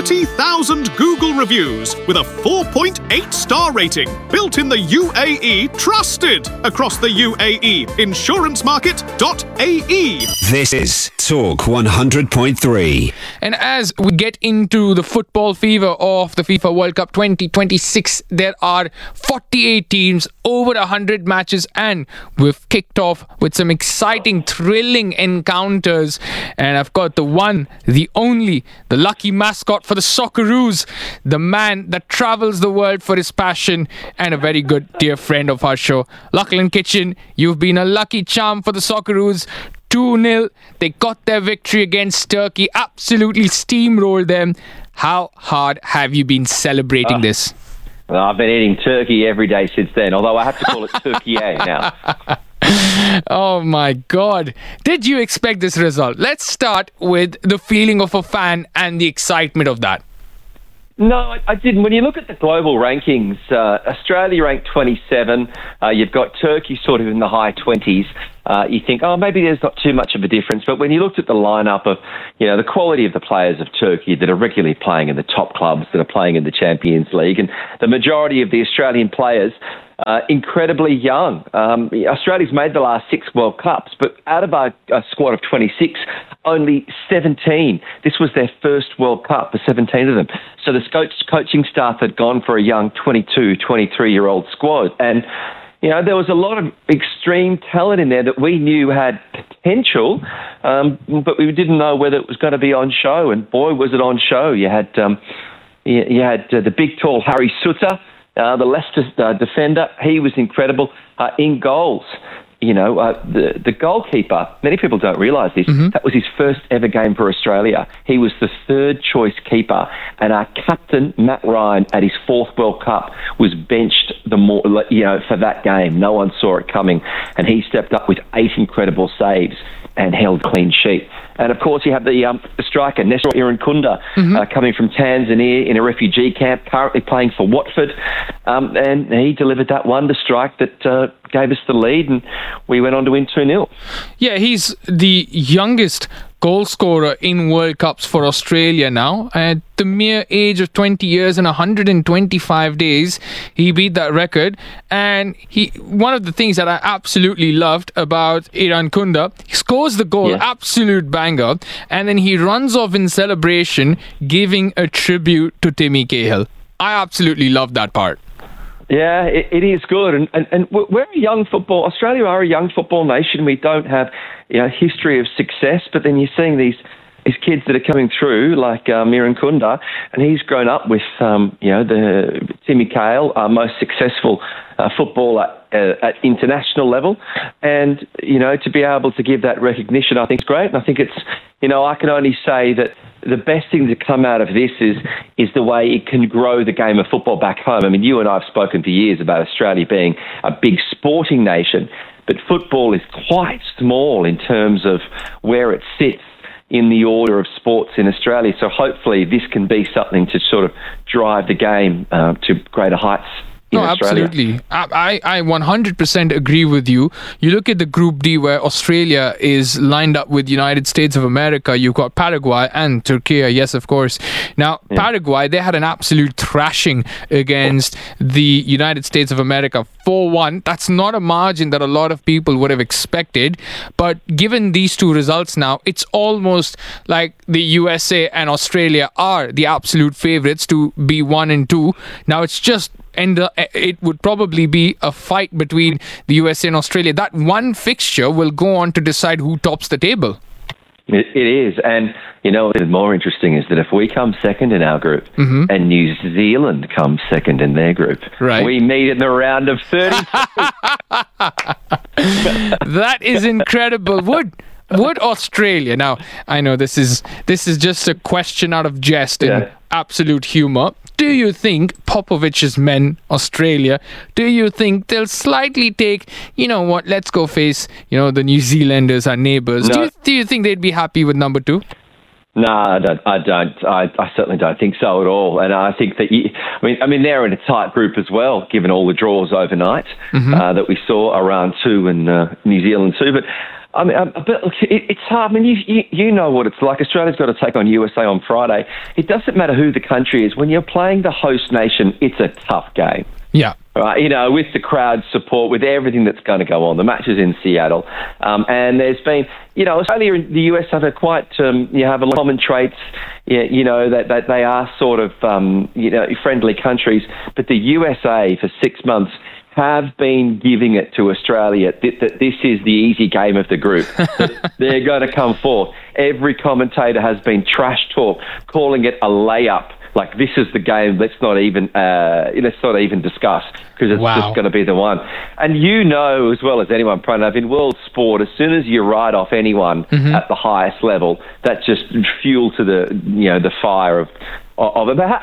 20,000 Google reviews with a 4.8 star rating. Built in the UAE, trusted across the UAE. Insurancemarket.ae. This is Talk 100.3. And as we get into the football fever of the FIFA World Cup 2026, there are 48 teams, over 100 matches, and we've kicked off with some exciting, thrilling encounters. And I've got the one, the only, the lucky mascot for the Socceroos, the man that travels the world for his passion, and a very good dear friend of our show, Lachlan Kitchen. You've been a lucky charm for the Socceroos. 2-0. They got their victory against Turkey, absolutely steamrolled them. How hard have you been celebrating this? Well, I've been eating turkey every day since then, although I have to call it Turkey now. Oh my God. Did you expect this result? Let's start with the feeling of a fan and the excitement of that. No, I didn't. When you look at the global rankings, Australia ranked 27. You've got Turkey sort of in the high 20s. You think, oh, maybe there's not too much of a difference. But when you looked at the lineup of, the quality of the players of Turkey that are regularly playing in the top clubs, that are playing in the Champions League, and the majority of the Australian players, incredibly young. Australia's made the last 6 World Cups, but out of our squad of 26, only 17. This was their first World Cup for 17 of them. So the coaching staff had gone for a young 22, 23-year-old squad. And, there was a lot of extreme talent in there that we knew had potential, but we didn't know whether it was going to be on show. And boy, was it on show. You had the big, tall Harry Suter, the Leicester defender. He was incredible. In goals, the goalkeeper, many people don't realise this, that was his first ever game for Australia. He was the third choice keeper, and our captain, Matt Ryan, at his 4th World Cup, was benched for that game. No one saw it coming, and he stepped up with 8 incredible saves and held clean sheet. And of course, you have the striker, Nestor Irankunda, coming from Tanzania in a refugee camp, currently playing for Watford. And he delivered that wonder strike that gave us the lead, and we went on to win 2-0. Yeah, he's the youngest goal scorer in World Cups for Australia now. At the mere age of 20 years and 125 days, he beat that record. And one of the things that I absolutely loved about Irankunda, he scores the goal, absolute banger, and then he runs off in celebration, giving a tribute to Timmy Cahill. I absolutely love that part. Yeah, it is good. And we're a young football, Australia are a young football nation. We don't have history of success, but then you're seeing these kids that are coming through, like Irankunda, and he's grown up with the Timmy Cahill, our most successful footballer at international level, and to be able to give that recognition, I think is great. And I think it's I can only say that the best thing to come out of this is the way it can grow the game of football back home. I mean, you and I have spoken for years about Australia being a big sporting nation, but football is quite small in terms of where it sits in the order of sports in Australia. So hopefully this can be something to sort of drive the game to greater heights. No, absolutely. I 100% agree with you. You look at the Group D where Australia is lined up with United States of America. You've got Paraguay and Turkey, yes, of course. Now, Paraguay, they had an absolute thrashing against the United States of America, 4-1. That's not a margin that a lot of people would have expected. But given these two results now, it's almost like the USA and Australia are the absolute favourites to be 1 and 2. Now, it's just... And it would probably be a fight between the USA and Australia. That one fixture will go on to decide who tops the table. It is. And, what's more interesting is that if we come second in our group and New Zealand comes second in their group, we meet in the round of 30. That is incredible. Would Australia, now I know this is just a question out of jest and absolute humour. Do you think Popovich's men, Australia, do you think they'll slightly take, let's go face, the New Zealanders, our neighbours? No. Do you think they'd be happy with number 2? No, I don't. I certainly don't think so at all. And I think that, they're in a tight group as well, given all the draws overnight that we saw, Iran 2 and New Zealand 2. But I mean, but look, it's hard. I mean, you know what it's like. Australia's got to take on USA on Friday. It doesn't matter who the country is. When you're playing the host nation, it's a tough game. Yeah. Right, with the crowd support, with everything that's going to go on. The match is in Seattle. And there's been, Australia and the US have a quite, you have a lot of common traits, that they are sort of, friendly countries. But the USA for 6 months have been giving it to Australia that this is the easy game of the group. They're going to come forth. Every commentator has been trash talk, calling it a layup. Like, this is the game. Let's not even discuss, because it's just going to be the one. And as well as anyone, Pranav, in world sport, as soon as you write off anyone at the highest level, that's just fuel to the fire of it. But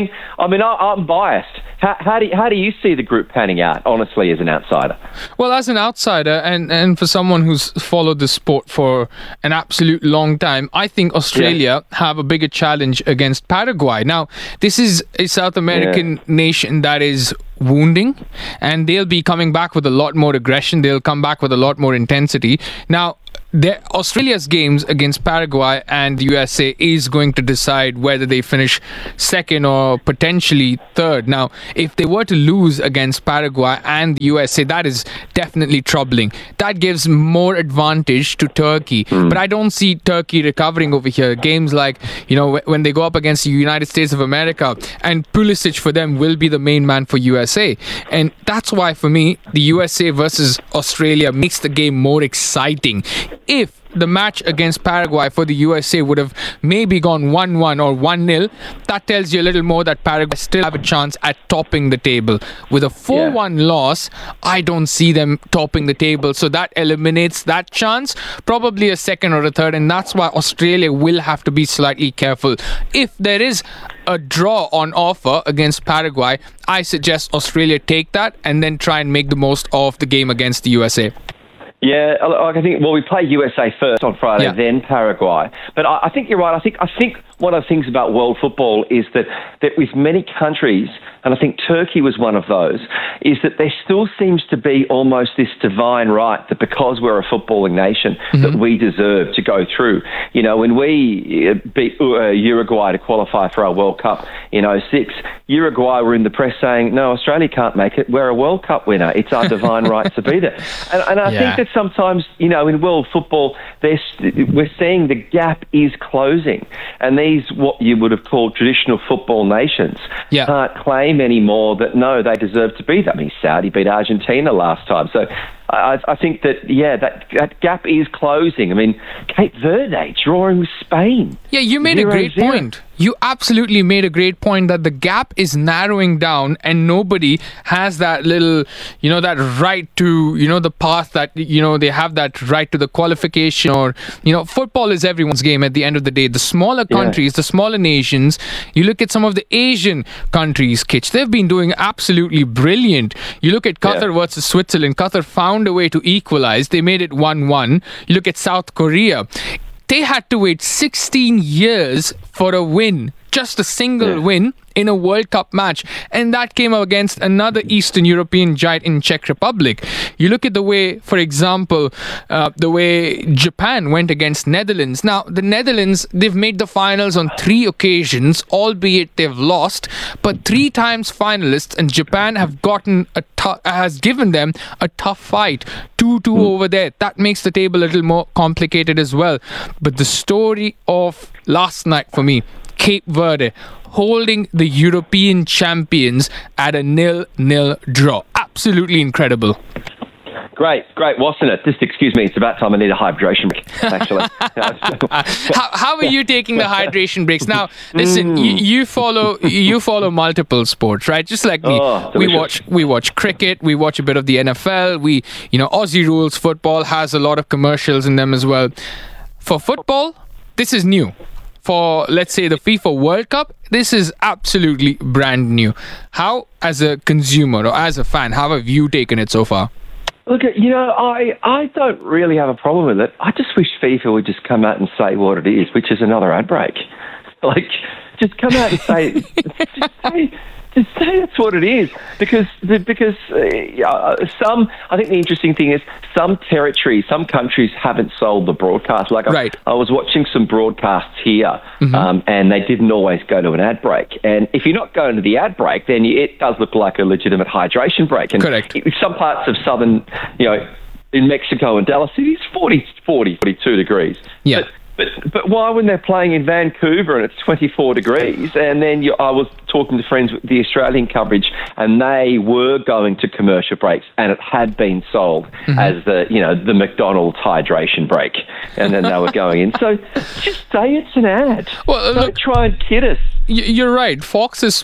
I'm biased. How do you see the group panning out, honestly, as an outsider? Well, as an outsider, and for someone who's followed the sport for an absolute long time, I think Australia have a bigger challenge against Paraguay. Now, this is a South American nation that is wounding, and they'll be coming back with a lot more aggression. They'll come back with a lot more intensity. Now, Australia's games against Paraguay and the USA is going to decide whether they finish second or potentially third. Now, if they were to lose against Paraguay and the USA, that is definitely troubling. That gives more advantage to Turkey. But I don't see Turkey recovering over here. Games like, when they go up against the United States of America, and Pulisic for them will be the main man for USA. And that's why, for me, the USA versus Australia makes the game more exciting. If the match against Paraguay for the USA would have maybe gone 1-1 or 1-0, that tells you a little more that Paraguay still have a chance at topping the table. With a 4-1 loss, I don't see them topping the table, so that eliminates that chance, probably a second or a third, and that's why Australia will have to be slightly careful. If there is a draw on offer against Paraguay, I suggest Australia take that and then try and make the most of the game against the USA. Yeah, I think, we play USA first on Friday, then Paraguay. But I think you're right. I think one of the things about world football is that with many countries, and I think Turkey was one of those, is that there still seems to be almost this divine right that because we're a footballing nation, that we deserve to go through. When we beat Uruguay to qualify for our World Cup in 2006, Uruguay were in the press saying, no, Australia can't make it. We're a World Cup winner. It's our divine right to be there. And I think that sometimes, in world football, we're seeing the gap is closing. And these, what you would have called traditional football nations, can't claim anymore that, no, they deserve to be that. I mean, Saudi beat Argentina last time. So I think that, that gap is closing. I mean, Cape Verde drawing with Spain. Yeah, you made a great point. You absolutely made a great point that the gap is narrowing down and nobody has that little, that right to, the path that, they have that right to the qualification or, football is everyone's game at the end of the day. The smaller countries, the smaller nations, you look at some of the Asian countries, Kitch, they've been doing absolutely brilliant. You look at Qatar versus Switzerland. Qatar found a way to equalize. They made it 1-1. You look at South Korea. They had to wait 16 years for a win, just a single win in a World Cup match, and that came up against another Eastern European giant in Czech Republic. You look at the way, for example, the way Japan went against Netherlands. Now, the Netherlands, they've made the finals on 3 occasions, albeit they've lost, but 3 times finalists, and Japan have has given them a tough fight. 2-2 over there. That makes the table a little more complicated as well. But the story of last night for me, Cape Verde holding the European champions at a 0-0 draw. Absolutely incredible. Great, wasn't it? Just excuse me, it's about time I need a hydration break, actually. How are you taking the hydration breaks? Now, listen, you follow multiple sports, right? Just like me. We watch cricket, we watch a bit of the NFL, Aussie Rules football has a lot of commercials in them as well. For football, this is new. For, let's say, the FIFA World Cup, this is absolutely brand new. How, as a consumer or as a fan, how have you taken it so far? Look, I don't really have a problem with it. I just wish FIFA would just come out and say what it is, which is another ad break. Like, just come out and say say that's what it is because some. I think the interesting thing is some territories, some countries haven't sold the broadcast. Like Right. I was watching some broadcasts here, and they didn't always go to an ad break. And if you're not going to the ad break, then it does look like a legitimate hydration break. And Correct. Some parts of southern, in Mexico and Dallas, it is 40, 42 degrees. Yeah. But why when they're playing in Vancouver and it's 24 degrees? And then I was talking to friends with the Australian coverage, and they were going to commercial breaks, and it had been sold as the McDonald's hydration break, and then they were going in. So just say it's an ad. Well, Don't try and kid us. You're right. Fox has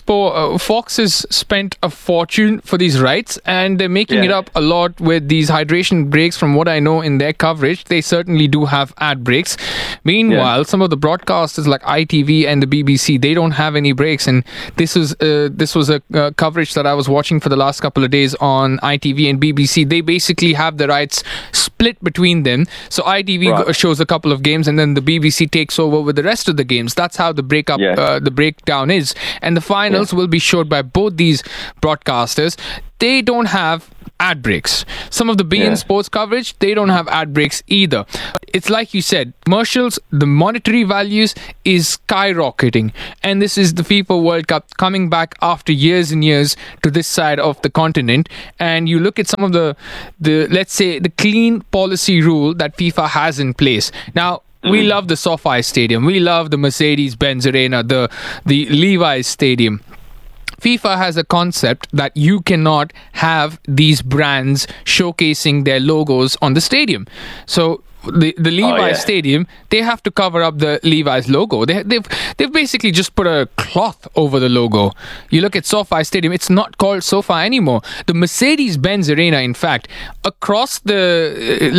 spent a fortune for these rights, and they're making it up a lot with these hydration breaks. From what I know in their coverage, they certainly do have ad breaks. Meanwhile, some of the broadcasters like ITV and the BBC, they don't have any breaks. And this was a coverage that I was watching for the last couple of days on ITV and BBC. They basically have the rights split between them. So ITV shows a couple of games, and then the BBC takes over with the rest of the games. That's how the breakdown is. And the finals will be showed by both these broadcasters. They don't have ad breaks. Some of the beIN Sports coverage, they don't have ad breaks either. It's like you said, commercials, the monetary values is skyrocketing. And this is the FIFA World Cup coming back after years and years to this side of the continent. And you look at some of the let's say, the clean policy rule that FIFA has in place. Now, we love the SoFi Stadium. We love the Mercedes-Benz Arena, the Levi's Stadium. FIFA has a concept that you cannot have these brands showcasing their logos on the stadium. So the Levi's Stadium, they have to cover up the Levi's logo. They've basically just put a cloth over the logo. You look at SoFi Stadium, it's not called SoFi anymore. The Mercedes-Benz Arena, in fact, across the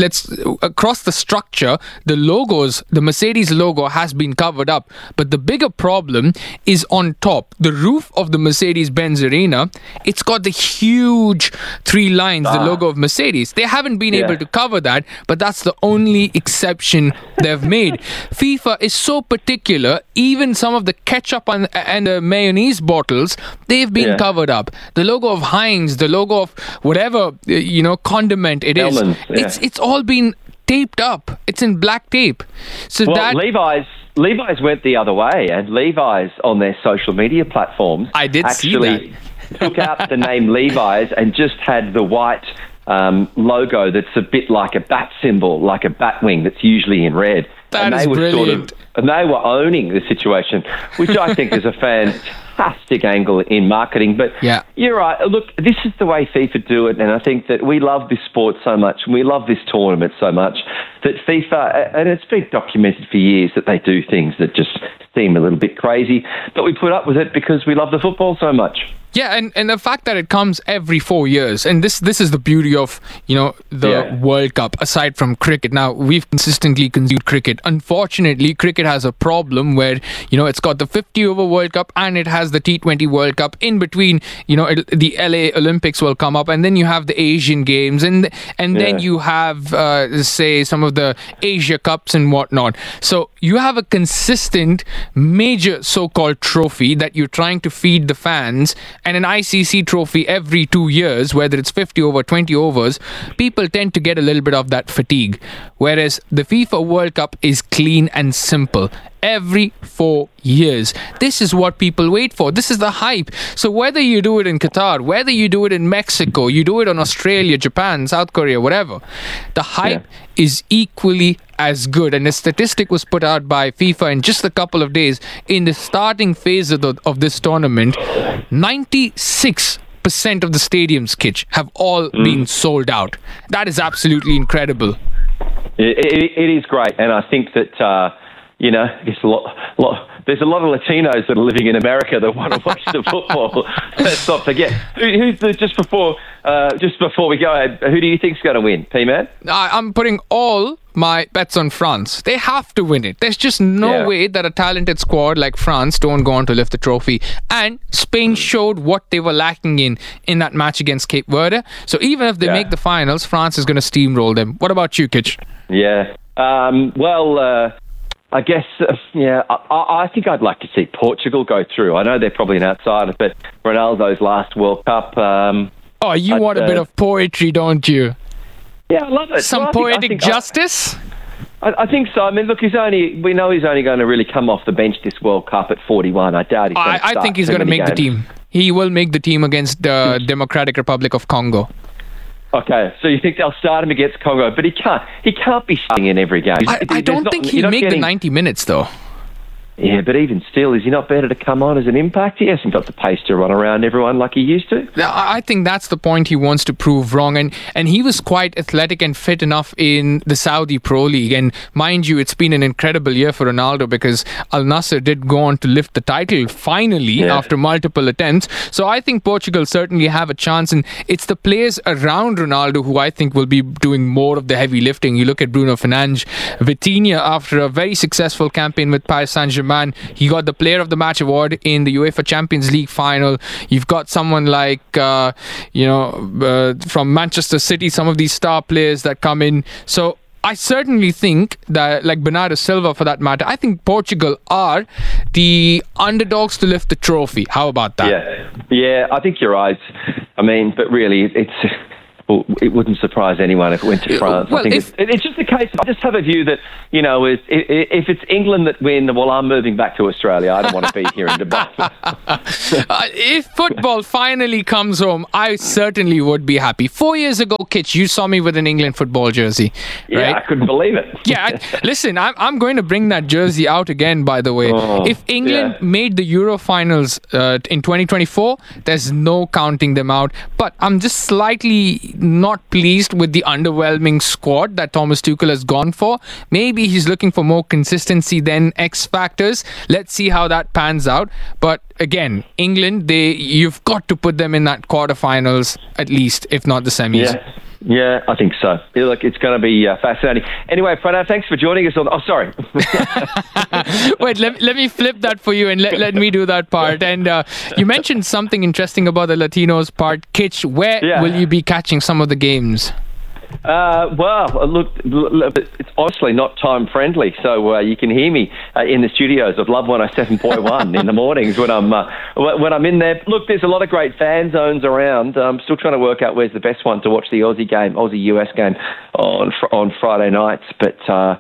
structure, the logos, the Mercedes logo has been covered up. But the bigger problem is on top. The roof of the Mercedes-Benz Arena, it's got the huge 3 lines, the logo of Mercedes. They haven't been able to cover that, but that's the only exception they've made. FIFA is so particular, even some of the ketchup and the mayonnaise bottles, they've been covered up. The logo of Heinz, the logo of whatever condiment it is, it's all been taped up. It's in black tape. So Levi's went the other way, and Levi's on their social media platforms actually took out the name Levi's and just had the white logo that's a bit like a bat symbol, like a bat wing that's usually in red. That is brilliant. And they were owning the situation, which I think is a fantastic angle in marketing. But you're right. Look, this is the way FIFA do it, and I think that we love this sport so much, and we love this tournament so much, that FIFA, and it's been documented for years, that they do things that just seem a little bit crazy, but we put up with it because we love the football so much. Yeah, and the fact that it comes every 4 years, and this is the beauty of the World Cup. Aside from cricket, now we've consistently consumed cricket. Unfortunately, cricket has a problem where it's got the 50-over World Cup and it has the T20 World Cup. In between, the LA Olympics will come up, and then you have the Asian Games, and then you have say some of the Asia Cups and whatnot. So you have a consistent major so-called trophy that you're trying to feed the fans. And an ICC trophy every 2 years, whether it's 50 over, 20 overs, people tend to get a little bit of that fatigue. Whereas the FIFA World Cup is clean and simple. Every 4 years. This is what people wait for. This is the hype. So whether you do it in Qatar, whether you do it in Mexico, you do it in Australia, Japan, South Korea, whatever, the hype is equally as good. And a statistic was put out by FIFA in just a couple of days. In the starting phase of this tournament, 96% of the stadiums, Kitch, have all been sold out. That is absolutely incredible. It is great. And I think that it's there's a lot of Latinos that are living in America that want to watch the football. Let's not forget. Just before we go ahead, who do you think's going to win, P-Man? I'm putting all my bets on France. They have to win it. There's just no way that a talented squad like France don't go on to lift the trophy. And Spain showed what they were lacking in that match against Cape Verde. So even if they make the finals, France is going to steamroll them. What about you, Kitch? Yeah. I guess, I think I'd like to see Portugal go through. I know they're probably an outsider, but Ronaldo's last World Cup. You want a bit of poetry, don't you? Yeah, I love it. Some poetic justice? I think so. I mean, look, we know he's only going to really come off the bench this World Cup at 41. I doubt he's going to start. I think he's going to make the team. He will make the team against the Democratic Republic of Congo. Okay, so you think they'll start him against Congo, but he can't be starting in every game. I don't think he'll make the 90 minutes, though. Yeah, but even still, is he not better to come on as an impact? He hasn't got the pace to run around everyone like he used to. I think that's the point he wants to prove wrong. And he was quite athletic and fit enough in the Saudi Pro League. And mind you, it's been an incredible year for Ronaldo because Al Nassr did go on to lift the title finally after multiple attempts. So I think Portugal certainly have a chance. And it's the players around Ronaldo who I think will be doing more of the heavy lifting. You look at Bruno Fernandes, Vitinha, after a very successful campaign with Paris Saint-Germain, he got the Player of the Match award in the UEFA Champions League final. You've got someone like, from Manchester City, some of these star players that come in. So I certainly think that, like Bernardo Silva for that matter, I think Portugal are the underdogs to lift the trophy. How about that? Yeah, I think you're right. I mean, but really, it wouldn't surprise anyone if it went to France. Well, I think it's just a case. I just have a view that, if it's England that win, well, I'm moving back to Australia. I don't want to be here in Dubai. If football finally comes home, I certainly would be happy. 4 years ago, Kitch, you saw me with an England football jersey. Right? Yeah, I couldn't believe it. Listen, I'm going to bring that jersey out again, by the way. If England made the Euro finals in 2024, there's no counting them out. But I'm just slightly not pleased with the underwhelming squad that Thomas Tuchel has gone for. Maybe he's looking for more consistency than X factors. Let's see how that pans out. But again, England, you've got to put them in that quarterfinals at least, if not the semis. Yeah, I think so. Look, it's going to be fascinating. Anyway, Pranav, thanks for joining us on... Oh, sorry. Wait, let me flip that for you and let me do that part. And you mentioned something interesting about the Latinos part. Kitch, where will you be catching some of the games? Look, it's honestly not time friendly, so you can hear me in the studios of Love 107.1 in the mornings when I'm in there. Look, there's a lot of great fan zones around. I'm still trying to work out where's the best one to watch the Aussie-US game on Friday nights, but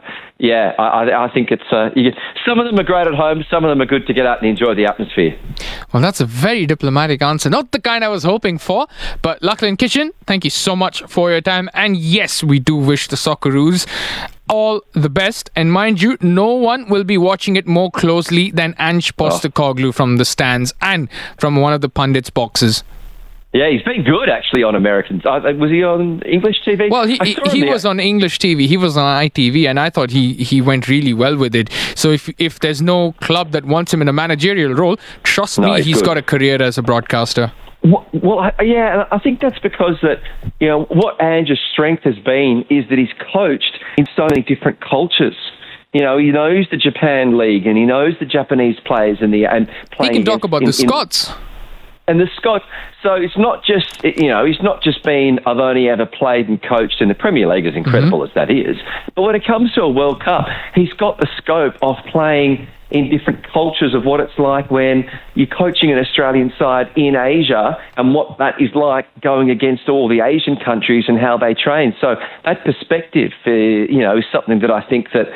I think it's some of them are great at home, some of them are good to get out and enjoy the atmosphere. Well, that's a very diplomatic answer. Not the kind I was hoping for, but Lachlan Kitchen, thank you so much for your time. And yes, we do wish the Socceroos all the best. And mind you, no one will be watching it more closely than Ange Postecoglou from the stands and from one of the pundits' boxes. Yeah, he's been good actually on Americans. Was he on English TV? Well, he was on English TV. He was on ITV, and I thought he went really well with it. So if there's no club that wants him in a managerial role, trust me, he's got a career as a broadcaster. Well, I think that's because what Ange's strength has been is that he's coached in so many different cultures. He knows the Japan League, and he knows the Japanese players and playing. He can talk about the Scots. And the Scots, so it's not just, he's not just been, I've only ever played and coached in the Premier League, as incredible as that is. But when it comes to a World Cup, he's got the scope of playing in different cultures of what it's like when you're coaching an Australian side in Asia and what that is like going against all the Asian countries and how they train. So that perspective, is something that I think that,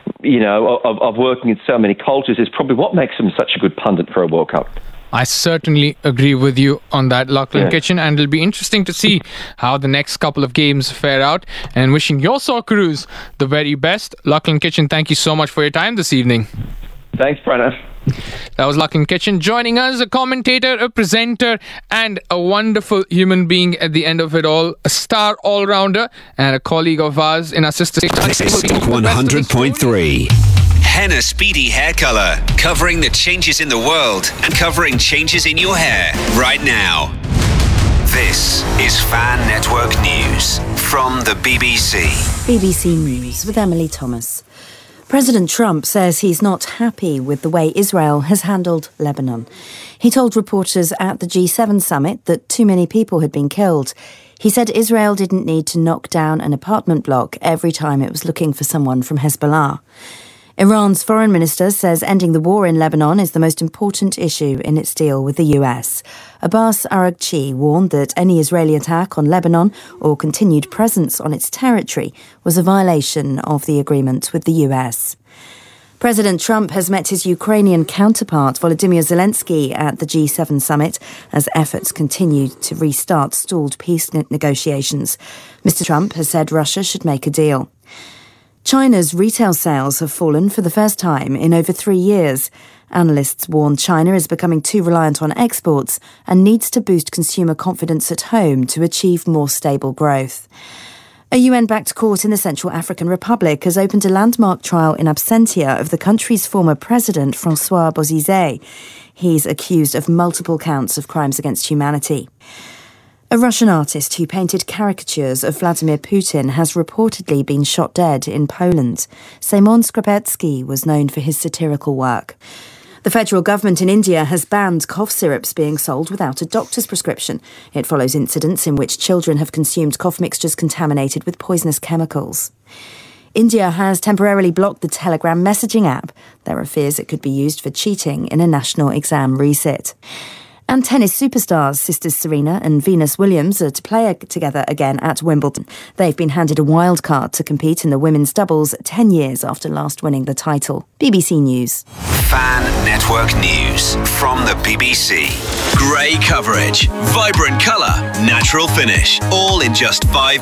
of working in so many cultures is probably what makes him such a good pundit for a World Cup. I certainly agree with you on that, Lachlan Kitchen, and it'll be interesting to see how the next couple of games fare out. And wishing your Socceroos the very best. Lachlan Kitchen, thank you so much for your time this evening. Thanks, Pranav. That was Lachlan Kitchen joining us, a commentator, a presenter, and a wonderful human being at the end of it all. A star all-rounder and a colleague of ours in our sister station. 100.3. Henna Speedy Hair Colour, covering the changes in the world and covering changes in your hair right now. This is Fan Network News from the BBC. BBC News with Emily Thomas. President Trump says he's not happy with the way Israel has handled Lebanon. He told reporters at the G7 summit that too many people had been killed. He said Israel didn't need to knock down an apartment block every time it was looking for someone from Hezbollah. Iran's foreign minister says ending the war in Lebanon is the most important issue in its deal with the US. Abbas Araghchi warned that any Israeli attack on Lebanon or continued presence on its territory was a violation of the agreement with the US. President Trump has met his Ukrainian counterpart Volodymyr Zelensky at the G7 summit as efforts continue to restart stalled peace negotiations. Mr. Trump has said Russia should make a deal. China's retail sales have fallen for the first time in over 3 years. Analysts warn China is becoming too reliant on exports and needs to boost consumer confidence at home to achieve more stable growth. A UN-backed court in the Central African Republic has opened a landmark trial in absentia of the country's former president, Francois Bozizé. He's accused of multiple counts of crimes against humanity. A Russian artist who painted caricatures of Vladimir Putin has reportedly been shot dead in Poland. Semyon Skrapetsky was known for his satirical work. The federal government in India has banned cough syrups being sold without a doctor's prescription. It follows incidents in which children have consumed cough mixtures contaminated with poisonous chemicals. India has temporarily blocked the Telegram messaging app. There are fears it could be used for cheating in a national exam resit. And tennis superstars sisters Serena and Venus Williams are to play together again at Wimbledon. They've been handed a wild card to compete in the women's doubles 10 years after last winning the title. BBC News. Fan Network News from the BBC. Grey coverage, vibrant colour, natural finish, all in just 5